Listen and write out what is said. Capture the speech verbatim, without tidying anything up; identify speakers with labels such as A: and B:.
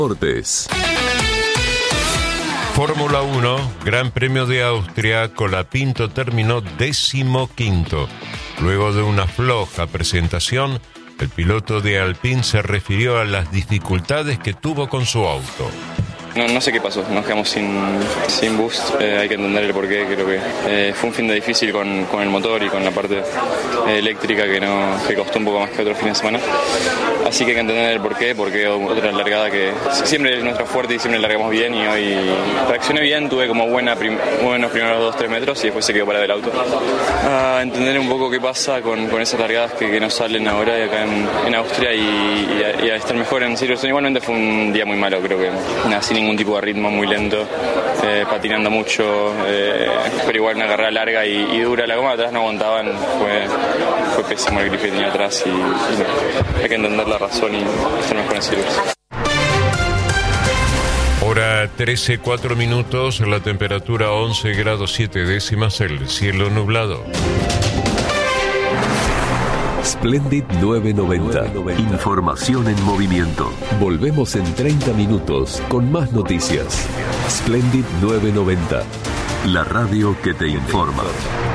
A: Deportes.
B: Fórmula uno, Gran Premio de Austria, Colapinto terminó decimoquinto. Luego de una floja presentación, el piloto de Alpine se refirió a las dificultades que tuvo con su auto.
C: No, no sé qué pasó, nos quedamos sin, sin boost, eh, hay que entender el porqué, creo que eh, fue un fin de difícil con, con el motor y con la parte eh, eléctrica que, no, que costó un poco más que otros fines de semana, así que hay que entender el porqué, porque otra largada que siempre es nuestra fuerte y siempre largamos bien y hoy reaccioné bien, tuve como buena prim, buenos primeros dos tres metros y después se quedó parado el auto. A entender un poco qué pasa con, con esas largadas que, que nos salen ahora acá en, en Austria y, y, a, y a estar mejor en Silverstone. Igualmente fue un día muy malo, creo que nada, sin ningún tipo de ritmo, muy lento, eh, patinando mucho, eh, pero igual una carrera larga y, y dura. La goma de atrás no aguantaban, fue, fue pésimo el grip que tenía atrás y, y no, hay que entender la razón y estar mejor en Silverstone.
B: Hora trece, cuatro minutos, la temperatura once grados siete décimas, el cielo nublado.
A: Splendid nueve noventa. Información en movimiento. Volvemos en treinta minutos con más noticias. Splendid nueve noventa. La radio que te informa.